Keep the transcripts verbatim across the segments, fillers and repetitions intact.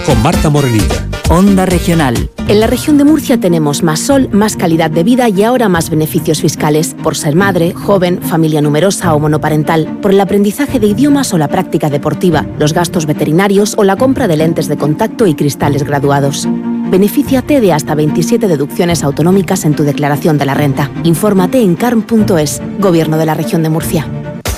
con Marta Morenilla. Onda Regional. En la región de Murcia tenemos más sol, más calidad de vida y ahora más beneficios fiscales por ser madre, joven, familia numerosa o monoparental, por el aprendizaje de idiomas o la práctica deportiva, los gastos veterinarios o la compra de lentes de contacto y cristales graduados. Benefíciate de hasta veintisiete deducciones autonómicas en tu declaración de la renta. Infórmate en carm punto es, Gobierno de la Región de Murcia.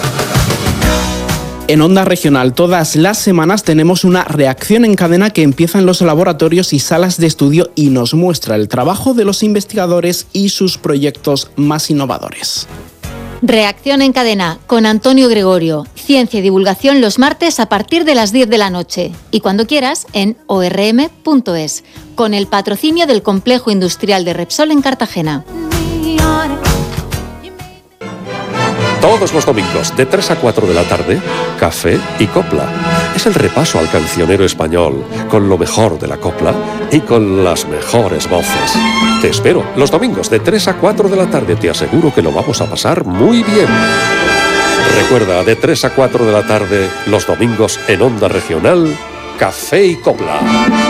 En Onda Regional, todas las semanas tenemos una reacción en cadena que empieza en los laboratorios y salas de estudio y nos muestra el trabajo de los investigadores y sus proyectos más innovadores. Reacción en cadena con Antonio Gregorio. Ciencia y divulgación los martes a partir de las diez de la noche. Y cuando quieras en o erre eme punto es. Con el patrocinio del Complejo Industrial de Repsol en Cartagena. Todos los domingos, de tres a cuatro de la tarde, Café y Copla. Es el repaso al cancionero español, con lo mejor de la copla y con las mejores voces. Te espero, los domingos, de tres a cuatro de la tarde. Te aseguro que lo vamos a pasar muy bien. Recuerda, de tres a cuatro de la tarde, los domingos en Onda Regional, Café y Copla.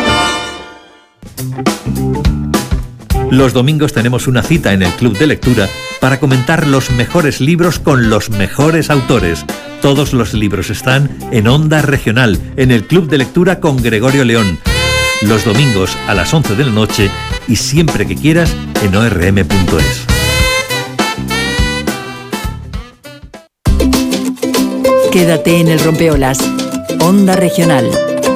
Los domingos tenemos una cita en el Club de Lectura para comentar los mejores libros con los mejores autores. Todos los libros están en Onda Regional, en el Club de Lectura con Gregorio León. Los domingos a las once de la noche y siempre que quieras en o erre eme punto es. Quédate en el Rompeolas. Onda Regional.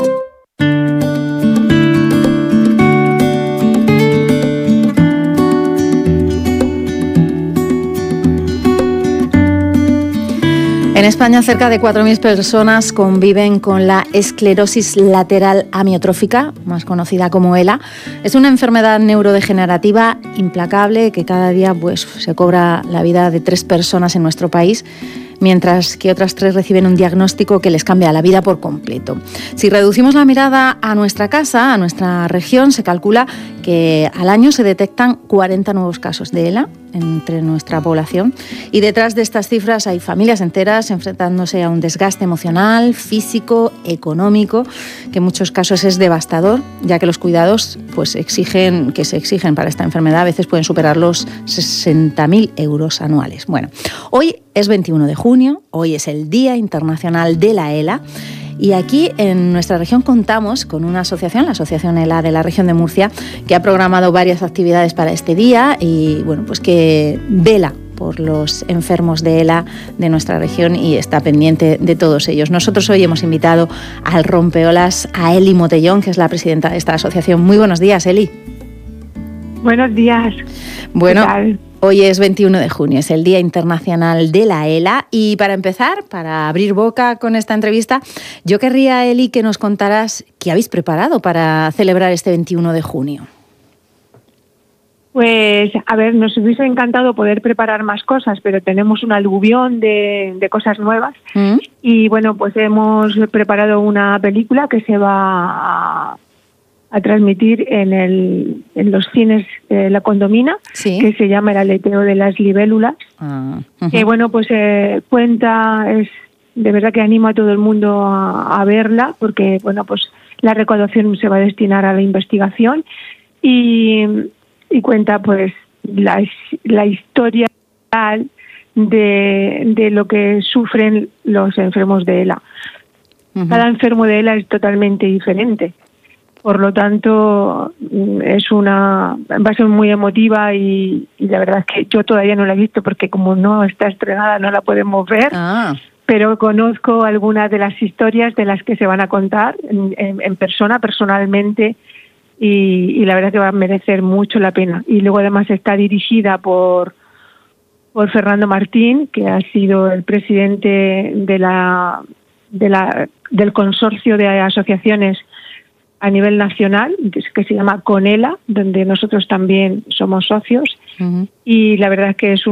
En España, cerca de cuatro mil personas conviven con la esclerosis lateral amiotrófica, más conocida como ELA. Es una enfermedad neurodegenerativa implacable que cada día pues, se cobra la vida de tres personas en nuestro país, mientras que otras tres reciben un diagnóstico que les cambia la vida por completo. Si reducimos la mirada a nuestra casa, a nuestra región, se calcula que al año se detectan cuarenta nuevos casos de ELA entre nuestra población, y detrás de estas cifras hay familias enteras enfrentándose a un desgaste emocional, físico, económico, que en muchos casos es devastador, ya que los cuidados pues, exigen, que se exigen para esta enfermedad a veces pueden superar los sesenta mil euros anuales. Bueno, hoy es veintiuno de junio, hoy es el Día Internacional de la ELA. Y aquí en nuestra región contamos con una asociación, la Asociación ELA de la región de Murcia, que ha programado varias actividades para este día y bueno, pues que vela por los enfermos de ELA de nuestra región y está pendiente de todos ellos. Nosotros hoy hemos invitado al Rompeolas a Eli Motellón, que es la presidenta de esta asociación. Muy buenos días, Eli. Buenos días. Bueno, hoy es veintiuno de junio, es el Día Internacional de la ELA y para empezar, para abrir boca con esta entrevista, yo querría, Eli, que nos contaras qué habéis preparado para celebrar este veintiuno de junio. Pues, a ver, nos hubiese encantado poder preparar más cosas, pero tenemos un aluvión de, de cosas nuevas. ¿Mm? Y bueno, pues hemos preparado una película que se va a, a transmitir en, el, en los cines de La Condomina, ¿sí? Que se llama El aleteo de las libélulas. Ah, uh-huh. Que bueno, pues eh, cuenta, es de verdad que animo a todo el mundo a, a verla, porque bueno, pues la recaudación se va a destinar a la investigación y, y cuenta pues la, la historia real de, de lo que sufren los enfermos de ELA. Uh-huh. Cada enfermo de ELA es totalmente diferente. Por lo tanto, es una va a ser muy emotiva y, y la verdad es que yo todavía no la he visto porque como no está estrenada no la podemos ver, ah. pero conozco algunas de las historias de las que se van a contar en, en, en persona, personalmente, y, y la verdad es que va a merecer mucho la pena. Y luego además está dirigida por, por Fernando Martín, que ha sido el presidente de la, de la del consorcio de asociaciones a nivel nacional, que se llama CONELA, donde nosotros también somos socios, uh-huh. y la verdad es que es un